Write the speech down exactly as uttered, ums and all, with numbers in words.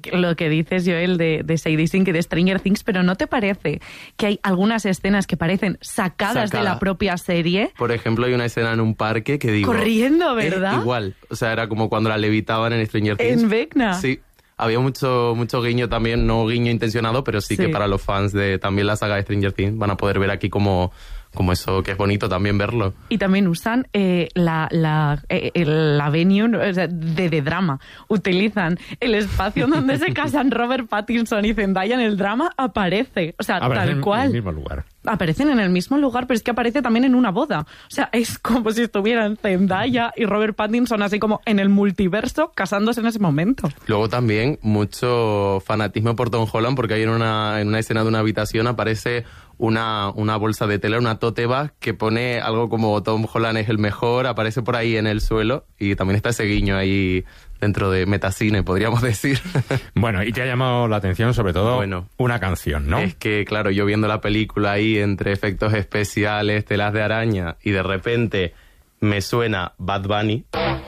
lo que dices, Joel, de, de Sadie Sink y de Stranger Things, pero ¿no te parece que hay algunas escenas que parecen sacadas Sacada. de la propia serie? Por ejemplo, hay una escena en un parque que digo... Corriendo, ¿verdad? Igual, o sea, era como cuando la levitaban en Stranger Things. En Vecna. Sí. Había mucho mucho guiño también, no guiño intencionado, pero sí, sí que para los fans de también la saga de Stranger Things van a poder ver aquí como, como eso, que es bonito también verlo. Y también usan eh, la, la, eh, la venue o sea, de, de drama. Utilizan el espacio donde se casan Robert Pattinson y Zendaya en el drama, aparece. O sea, aparecen tal cual. en el mismo lugar. Aparecen en el mismo lugar, pero es que aparece también en una boda. O sea, es como si estuvieran Zendaya y Robert Pattinson así como en el multiverso casándose en ese momento. Luego también mucho fanatismo por Tom Holland, porque ahí en una, en una escena de una habitación aparece una, una bolsa de tela, una tote bag que pone algo como Tom Holland es el mejor, aparece por ahí en el suelo y también está ese guiño ahí dentro de metacine, podríamos decir. Bueno, y te ha llamado la atención sobre todo bueno, una canción, ¿no? Es que, claro, yo viendo la película ahí entre efectos especiales, telas de araña y de repente me suena Bad Bunny.